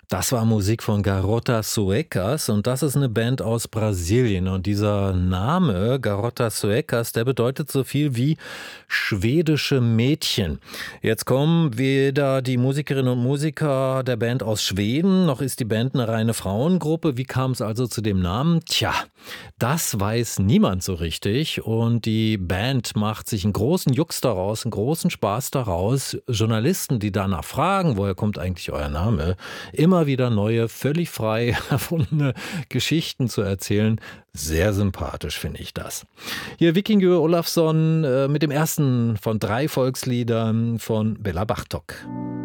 Das war Musik von Garotas Suecas und das ist eine Band aus Brasilien. Und dieser Name Garotas Suecas, der bedeutet so viel wie schwedische Mädchen. Jetzt kommen weder die Musikerinnen und Musiker der Band aus Schweden, noch ist die Band eine reine Frauengruppe. Wie kam es also zu dem Namen? Tja, das weiß niemand so richtig. Und die Band macht sich einen großen Jux daraus, einen großen Spaß daraus. Journalisten, die danach fragen, woher kommt eigentlich euer Name, immer wieder neue, völlig frei erfundene Geschichten zu erzählen. Sehr sympathisch finde ich das. Hier Víkingur Ólafsson mit dem ersten von 3 Volksliedern von Bela Bartók.